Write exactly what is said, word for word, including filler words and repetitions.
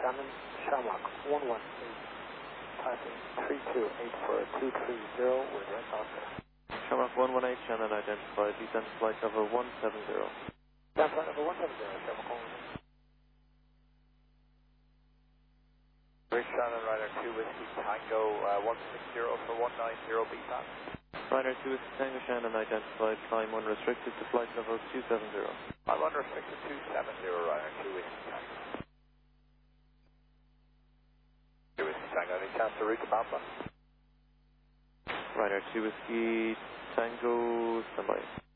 Shannon, Shamrock one one eight, passing three two eight for two three zero with Red Oscar. Shamrock one one eight, Shannon identified, descent flight level one seven zero. Descent flight level one seven zero, Shamrock one one eight. Bridge Shannon, Ryder two Whiskey Tango uh, one six zero for one nine zero B pass. Ryder two Whiskey Tango, Shannon identified, climb unrestricted to flight level two seven zero. I'm unrestricted two seven zero, Ryder two Whiskey Tango. two Whiskey Tango, any chance to route to Pampa? Ryder two Whiskey Tango, standby.